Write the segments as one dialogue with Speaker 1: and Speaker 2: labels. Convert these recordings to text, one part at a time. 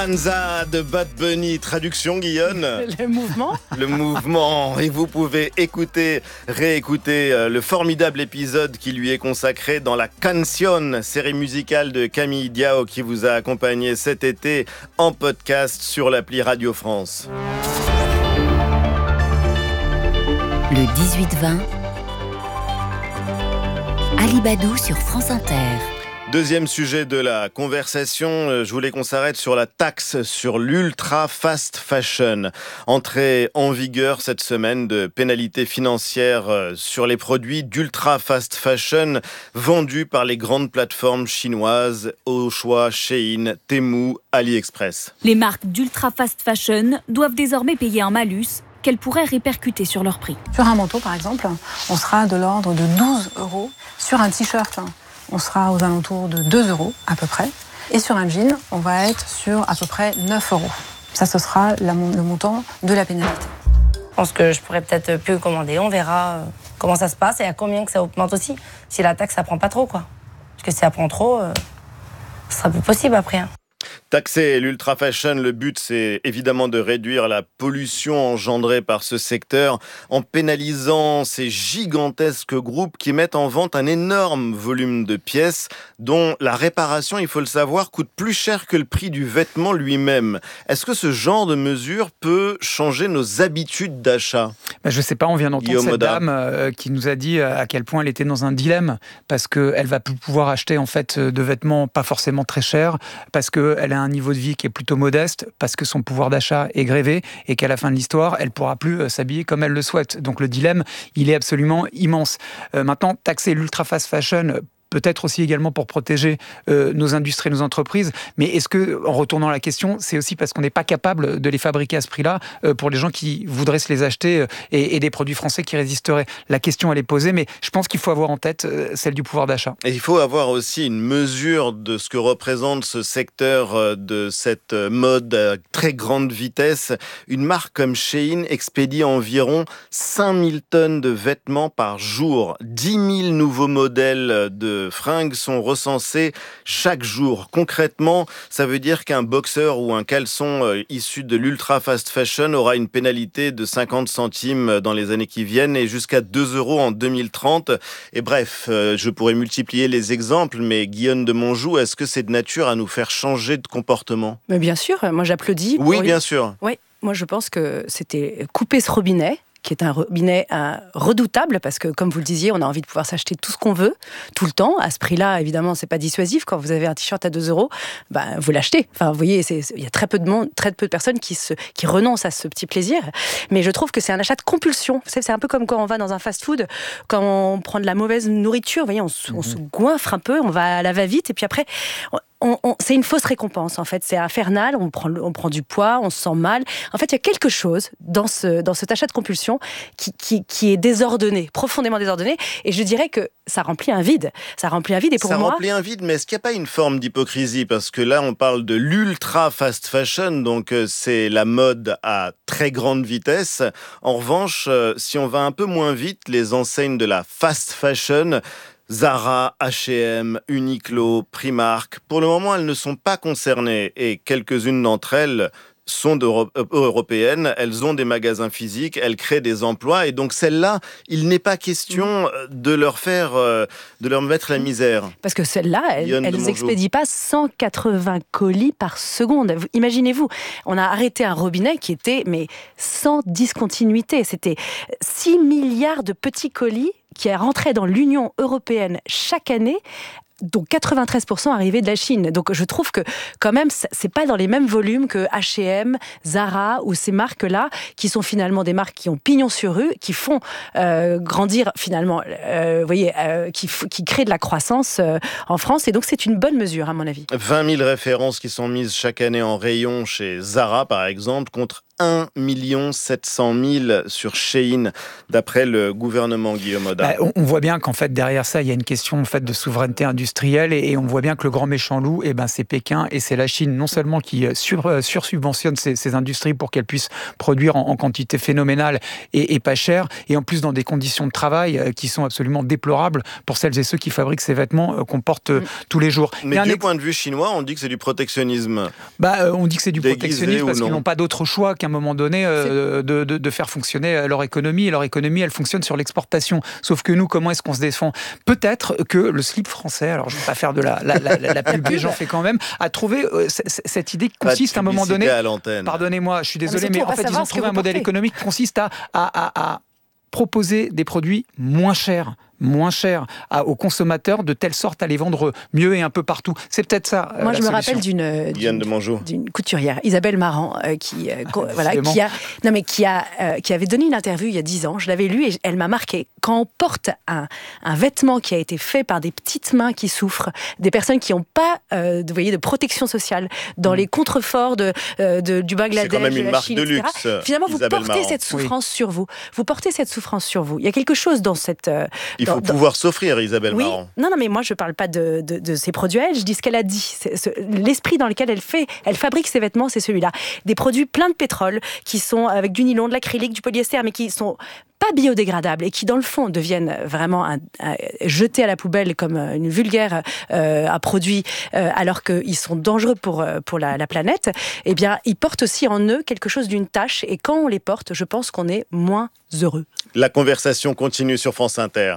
Speaker 1: Bonanza de Bad Bunny. Traduction, Guillaume?
Speaker 2: Le mouvement.
Speaker 1: Le mouvement. Et vous pouvez réécouter le formidable épisode qui lui est consacré dans La Canción, série musicale de Camille Diao qui vous a accompagné cet été en podcast sur l'appli Radio France.
Speaker 3: Le 18-20, Alibadou sur France Inter.
Speaker 1: Deuxième sujet de la conversation, je voulais qu'on s'arrête sur la taxe sur l'ultra fast fashion. Entrée en vigueur cette semaine de pénalités financières sur les produits d'ultra fast fashion vendus par les grandes plateformes chinoises Auchois, Shein, Temu, AliExpress.
Speaker 4: Les marques d'ultra fast fashion doivent désormais payer un malus qu'elles pourraient répercuter sur leur prix.
Speaker 2: Sur un manteau, par exemple, on sera de l'ordre de 12 €. Sur un t-shirt, on sera aux alentours de 2 € à peu près. Et sur un jean, on va être sur à peu près 9 €. Ça, ce sera le montant de la pénalité.
Speaker 5: Je pense que je pourrais peut-être plus commander. On verra comment ça se passe et à combien que ça augmente aussi. Si la taxe, ça prend pas trop, quoi. Parce que si ça prend trop, ce sera plus possible après.
Speaker 1: Taxer l'ultra fashion, le but c'est évidemment de réduire la pollution engendrée par ce secteur en pénalisant ces gigantesques groupes qui mettent en vente un énorme volume de pièces dont la réparation, il faut le savoir, coûte plus cher que le prix du vêtement lui-même. Est-ce que ce genre de mesure peut changer nos habitudes d'achat ?
Speaker 6: Je ne sais pas, on vient d'entendre
Speaker 1: Guillaume
Speaker 6: cette
Speaker 1: Moda.
Speaker 6: dame qui nous a dit à quel point elle était dans un dilemme parce qu'elle va plus pouvoir acheter en fait de vêtements pas forcément très chers, parce qu'elle a un niveau de vie qui est plutôt modeste, parce que son pouvoir d'achat est grévé et qu'à la fin de l'histoire, elle ne pourra plus s'habiller comme elle le souhaite. Donc le dilemme, il est absolument immense. Maintenant, taxer l'ultra fast fashion, peut-être aussi également pour protéger nos industries, nos entreprises. Mais est-ce que, en retournant à la question, c'est aussi parce qu'on n'est pas capable de les fabriquer à ce prix-là pour les gens qui voudraient se les acheter et des produits français qui résisteraient? La question, elle est posée, mais je pense qu'il faut avoir en tête celle du pouvoir d'achat.
Speaker 1: Et il faut avoir aussi une mesure de ce que représente ce secteur de cette mode à très grande vitesse. Une marque comme Shein expédie environ 5000 tonnes de vêtements par jour. 10 000 nouveaux modèles de fringues sont recensés chaque jour. Concrètement, ça veut dire qu'un boxeur ou un caleçon issu de l'ultra fast fashion aura une pénalité de 50 centimes dans les années qui viennent et jusqu'à 2 € en 2030. Et bref, je pourrais multiplier les exemples, mais Guillaume de Monjou, est-ce que c'est de nature à nous faire changer de comportement ?
Speaker 2: Mais bien sûr, moi j'applaudis.
Speaker 1: Oui, bien sûr.
Speaker 2: Oui, moi je pense que c'était couper ce robinet, qui est un robinet redoutable, parce que, comme vous le disiez, on a envie de pouvoir s'acheter tout ce qu'on veut, tout le temps. À ce prix-là, évidemment, c'est pas dissuasif. Quand vous avez un t-shirt à 2 €, vous l'achetez. Enfin, vous voyez, il y a très peu de monde, très peu de personnes qui renoncent à ce petit plaisir. Mais je trouve que c'est un achat de compulsion. Vous savez, c'est un peu comme quand on va dans un fast-food, quand on prend de la mauvaise nourriture, vous voyez, on se goinfre un peu, on va à la va-vite, et puis après... c'est une fausse récompense, en fait. C'est infernal, on prend du poids, on se sent mal. En fait, il y a quelque chose dans cet achat de compulsion qui est désordonné, profondément désordonné. Et je dirais que ça remplit un vide. Ça remplit un vide, et pour moi...
Speaker 1: Ça remplit un vide, mais est-ce qu'il n'y a pas une forme d'hypocrisie ? Parce que là, on parle de l'ultra fast fashion, donc c'est la mode à très grande vitesse. En revanche, si on va un peu moins vite, les enseignes de la fast fashion... Zara, H&M, Uniqlo, Primark, pour le moment, elles ne sont pas concernées et quelques-unes d'entre elles sont européennes, elles ont des magasins physiques, elles créent des emplois et donc celles-là, il n'est pas question de leur mettre la misère.
Speaker 2: Parce que celles-là, elles expédient pas 180 colis par seconde. Imaginez-vous, on a arrêté un robinet qui était sans discontinuité. C'était 6 milliards de petits colis qui rentraient dans l'Union européenne chaque année, dont 93% arrivaient de la Chine. Donc je trouve que quand même, c'est pas dans les mêmes volumes que H&M, Zara ou ces marques-là, qui sont finalement des marques qui ont pignon sur rue, qui font grandir finalement, qui créent de la croissance en France. Et donc c'est une bonne mesure, à mon avis.
Speaker 1: 20 000 références qui sont mises chaque année en rayon chez Zara, par exemple, contre 1 700 000 sur Shein, d'après le gouvernement, Guillaume Oda.
Speaker 6: On voit bien qu'en fait, derrière ça, il y a une question en fait, de souveraineté industrielle et on voit bien que le grand méchant loup, c'est Pékin et c'est la Chine, non seulement qui sursubventionne ces industries pour qu'elles puissent produire en quantité phénoménale et pas chère, et en plus dans des conditions de travail qui sont absolument déplorables pour celles et ceux qui fabriquent ces vêtements qu'on porte tous les jours.
Speaker 1: Mais du point de vue chinois, on dit que c'est du protectionnisme.
Speaker 6: On dit que c'est du protectionnisme parce qu'ils n'ont pas d'autre choix qu'à un moment donné de faire fonctionner leur économie. Et leur économie, elle fonctionne sur l'exportation. Sauf que nous, comment est-ce qu'on se défend ? Peut-être que le slip français, alors je ne vais pas faire de la pub, mais j'en fais quand même, a trouvé cette idée qui consiste à un moment donné... Pardonnez-moi, je suis désolé, mais en fait, ils ont trouvé un modèle économique qui consiste à proposer des produits moins chers aux consommateurs, de telle sorte à les vendre mieux et un peu partout. C'est peut-être ça.
Speaker 2: Moi, je me rappelle d'une couturière, Isabelle Marant, qui avait donné une interview il y a 10 ans. Je l'avais lue et elle m'a marqué. Quand on porte un vêtement qui a été fait par des petites mains qui souffrent, des personnes qui n'ont pas de protection sociale, dans les contreforts du Bangladesh,
Speaker 1: c'est quand même une marque
Speaker 2: Chine,
Speaker 1: de
Speaker 2: etc.
Speaker 1: luxe.
Speaker 2: Finalement, vous portez
Speaker 1: Marant.
Speaker 2: cette souffrance sur vous. Vous portez cette souffrance sur vous. Il y a quelque chose dans cette...
Speaker 1: Il faut pouvoir s'offrir, Isabelle Marant.
Speaker 2: Non, mais moi, je ne parle pas de ses produits à elle, je dis ce qu'elle a dit. L'esprit dans lequel elle fabrique ses vêtements, c'est celui-là. Des produits pleins de pétrole, qui sont avec du nylon, de l'acrylique, du polyester, mais qui sont pas biodégradables et qui, dans le fond, deviennent vraiment jetés à la poubelle comme une vulgaire à produit, alors qu'ils sont dangereux pour la planète. Eh bien, ils portent aussi en eux quelque chose d'une tâche, et quand on les porte, je pense qu'on est moins heureux.
Speaker 1: La conversation continue sur France Inter.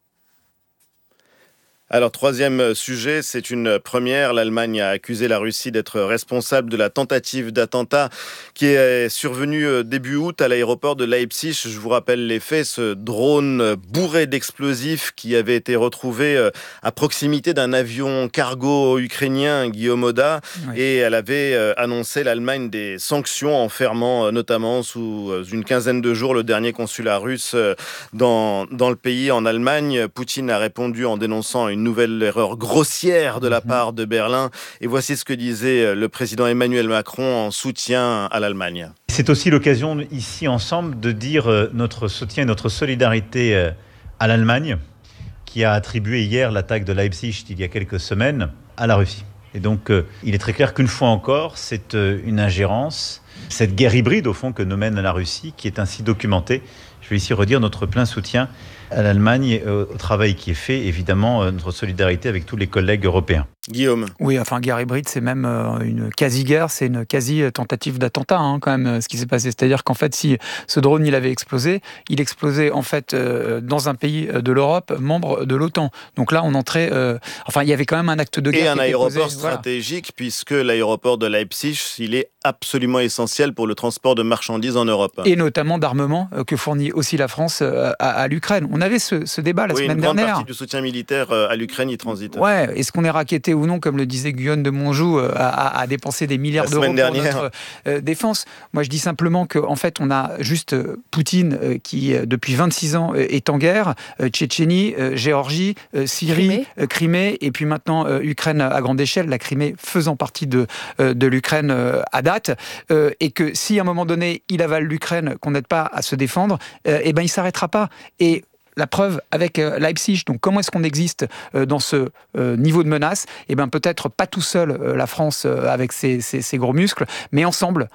Speaker 1: Alors, troisième sujet, c'est une première. L'Allemagne a accusé la Russie d'être responsable de la tentative d'attentat qui est survenue début août à l'aéroport de Leipzig. Je vous rappelle les faits, ce drone bourré d'explosifs qui avait été retrouvé à proximité d'un avion cargo ukrainien, Guillaume Oda, oui. Et elle avait annoncé, l'Allemagne, des sanctions en fermant notamment sous une quinzaine de jours le dernier consulat russe dans le pays, en Allemagne. Poutine a répondu en dénonçant une nouvelle erreur grossière de la part de Berlin. Et voici ce que disait le président Emmanuel Macron en soutien à l'Allemagne.
Speaker 7: C'est aussi l'occasion ici ensemble de dire notre soutien et notre solidarité à l'Allemagne, qui a attribué hier l'attaque de Leipzig il y a quelques semaines à la Russie. Et donc il est très clair qu'une fois encore, c'est une ingérence, cette guerre hybride au fond que nous mène la Russie, qui est ainsi documentée. Je vais ici redire notre plein soutien à l'Allemagne, au travail qui est fait, évidemment, notre solidarité avec tous les collègues européens.
Speaker 1: Guillaume.
Speaker 6: Oui, enfin, guerre hybride, c'est même une quasi-guerre, c'est une quasi-tentative d'attentat, quand même, ce qui s'est passé. C'est-à-dire qu'en fait, si ce drone, il avait explosé, il explosait, en fait, dans un pays de l'Europe, membre de l'OTAN. Donc là, on entrait... il y avait quand même un acte de guerre.
Speaker 1: Et un aéroport stratégique, puisque l'aéroport de Leipzig, il est absolument essentiel pour le transport de marchandises en Europe.
Speaker 6: Et notamment d'armement que fournit aussi la France à l'Ukraine. On avait ce débat la semaine dernière.
Speaker 1: Une grande partie du soutien militaire à l'Ukraine, il transite.
Speaker 6: Ouais, est-ce qu'on est racketté ou non, comme le disait Guyonne de Monjou, à dépenser des milliards d'euros pour notre défense. Moi, je dis simplement qu'en fait, on a juste Poutine qui, depuis 26 ans, est en guerre. Tchétchénie, Géorgie, Syrie, Crimée, et puis maintenant Ukraine à grande échelle, la Crimée faisant partie de l'Ukraine à date. Et que si à un moment donné, il avale l'Ukraine, qu'on n'aide pas à se défendre, il ne s'arrêtera pas. Et la preuve avec Leipzig. Donc, comment est-ce qu'on existe dans ce niveau de menace ? Peut-être pas tout seul, la France, avec ses gros muscles, mais ensemble,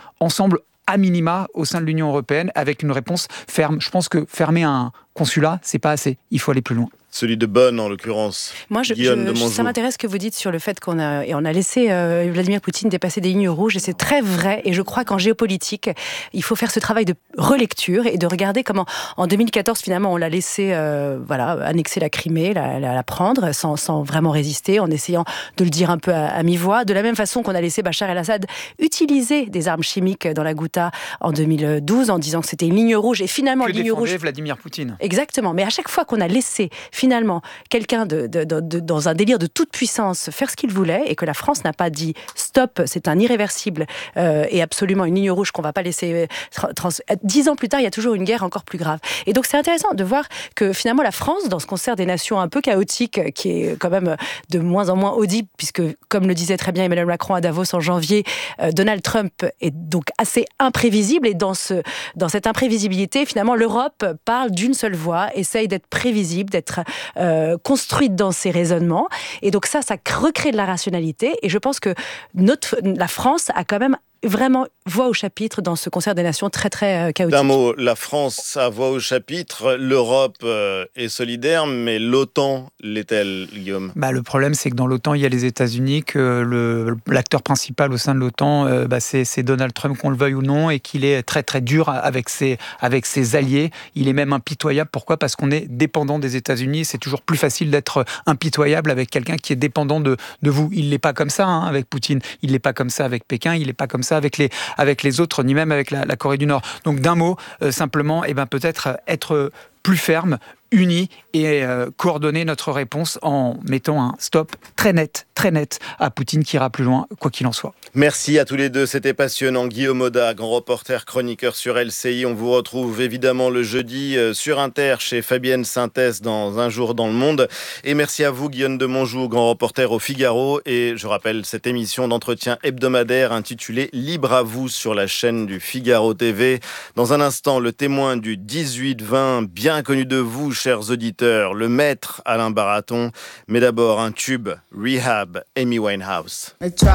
Speaker 6: à minima, au sein de l'Union européenne, avec une réponse ferme. Je pense que fermer un consulat, c'est pas assez. Il faut aller plus loin.
Speaker 1: Celui de Bonn, en l'occurrence.
Speaker 2: Moi, ça m'intéresse ce que vous dites sur le fait qu'on a laissé Vladimir Poutine dépasser des lignes rouges, et c'est très vrai. Et je crois qu'en géopolitique, il faut faire ce travail de relecture et de regarder comment, en 2014, finalement, on l'a laissé annexer la Crimée, la prendre, sans vraiment résister, en essayant de le dire un peu à mi-voix. De la même façon qu'on a laissé Bachar el-Assad utiliser des armes chimiques dans la Ghouta en 2012, en disant que c'était une ligne rouge. Et finalement, ligne rouge.
Speaker 6: Vladimir Poutine.
Speaker 2: exactement. Mais à chaque fois qu'on a laissé finalement quelqu'un dans un délire de toute puissance faire ce qu'il voulait et que la France n'a pas dit stop, c'est un irréversible et absolument une ligne rouge qu'on va pas laisser 10 ans plus tard, il y a toujours une guerre encore plus grave. Et donc c'est intéressant de voir que finalement la France, dans ce concert des nations un peu chaotique, qui est quand même de moins en moins audible, puisque comme le disait très bien Emmanuel Macron à Davos en janvier, Donald Trump est donc assez imprévisible, et dans cette imprévisibilité, finalement l'Europe parle d'une seule voix, essaye d'être prévisible, d'être construite dans ses raisonnements, et donc ça recrée de la rationalité, et je pense que la France a quand même vraiment voix au chapitre dans ce concert des nations très très chaotique.
Speaker 1: D'un mot, la France a voix au chapitre, l'Europe est solidaire, mais l'OTAN l'est-elle, Guillaume ?
Speaker 6: Le problème, c'est que dans l'OTAN, il y a les États-Unis, que l'acteur principal au sein de l'OTAN, c'est Donald Trump, qu'on le veuille ou non, et qu'il est très très dur avec ses alliés. Il est même impitoyable. Pourquoi ? Parce qu'on est dépendant des États-Unis. C'est toujours plus facile d'être impitoyable avec quelqu'un qui est dépendant de vous. Il n'est pas comme ça avec Poutine. Il n'est pas comme ça avec Pékin. Il n'est pas comme ça avec les autres, ni même avec la Corée du Nord. Donc d'un mot, simplement, peut-être être plus ferme, unis et coordonner notre réponse en mettant un stop très net à Poutine qui ira plus loin, quoi qu'il en soit.
Speaker 1: Merci à tous les deux, c'était passionnant. Guillaume Audat, grand reporter, chroniqueur sur LCI. On vous retrouve évidemment le jeudi sur Inter chez Fabienne Sintès dans Un jour dans le monde. Et merci à vous, Guillaume de Monjou, grand reporter au Figaro. Et je rappelle cette émission d'entretien hebdomadaire intitulée Libre à vous sur la chaîne du Figaro TV. Dans un instant, le témoin du 18-20, bien connu de vous, chers auditeurs, le maître Alain Baraton. Mais d'abord, un tube, Rehab, Amy Winehouse.